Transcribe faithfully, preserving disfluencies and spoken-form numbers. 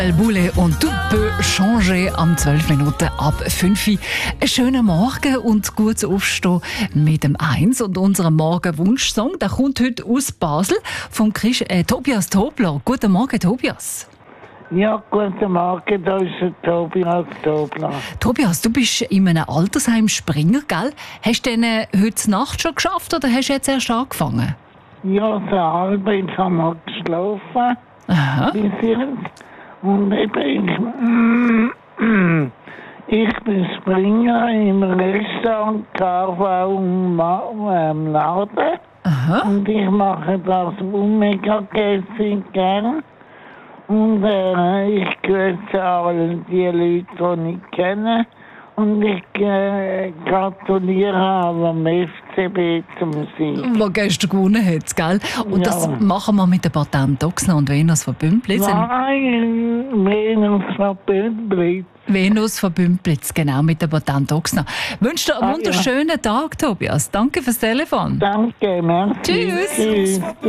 Boulet und «Tout peut changer» am zwölf Minuten ab fünf Uhr. Einen schönen Morgen und gutes Aufstehen mit dem Eins. Und unserem Morgenwunschsong, der kommt heute aus Basel vom Chris, äh, Tobias Tobler. Guten Morgen, Tobias. Ja, guten Morgen, da ist der Tobias Tobler. Tobias, du bist in einem Altersheim Springer, gell? Hast du denn äh, heute Nacht schon geschafft oder hast du jetzt erst angefangen? Ja, so halb, jetzt haben wir geschlafen. Aha. Bis jetzt. Und eben, ich, ich bin Springer im Restaurant K V im Laden. Aha. Und ich mache das mega gern. Und äh, ich grüße alle die Leute, die ich kenne. Und ich äh, gratuliere am F C B zum Sieg. Der gestern gewonnen hat, gell? Und Ja. das machen wir mit den Patent Ochsner und Venus von Bümplitz. Nein, Venus von Bümplitz. Venus von Bümplitz, genau, mit den Patent Ochsner. Ich wünsche dir einen Ah, ja. wunderschönen Tag, Tobias. Danke fürs Telefon. Danke, merci. Tschüss. Tschüss.